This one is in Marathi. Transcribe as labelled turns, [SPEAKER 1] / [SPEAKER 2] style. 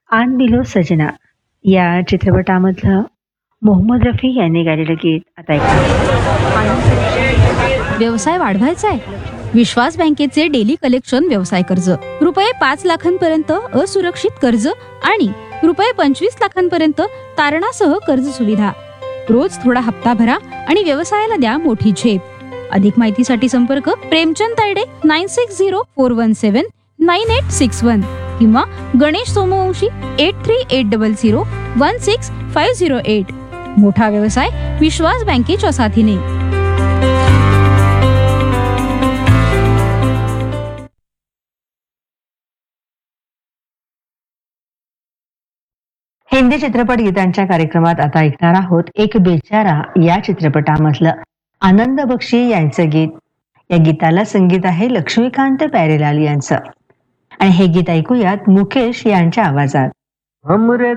[SPEAKER 1] आन बिलो सजना या चित्रपटामधलं मोहम्मद रफी यांनी गायलेलं गीत आता ऐका.
[SPEAKER 2] व्यवसाय वाढवायचा आहे? विश्वास बँकेचे डेली कलेक्शन व्यवसाय कर्ज रुपये 5 लाखांपर्यंत असुरक्षित कर्ज आणि रुपये 25 लाखांपर्यंत तारणासह कर्ज सुविधा. रोज थोडा हप्ता भरा आणि व्यवसायाला द्या मोठी झेप. अधिक माहितीसाठी संपर्क प्रेमचंद तायडे 9604179861 किंवा गणेश सोमवंशी 8380016508. मोठा व्यवसाय विश्वास बँकेच्या साथीने.
[SPEAKER 1] हिंदी चित्रपट गीतांच्या कार्यक्रमात आता ऐकणार आहोत एक बेचारा या चित्रपटामधलं आनंद बक्षी यांचं गीत. या गीताला संगीत आहे लक्ष्मीकांत प्यारेलाल यांचं आणि हे गीत ऐकूयात मुकेश यांच्या आवाजात.
[SPEAKER 3] हमरे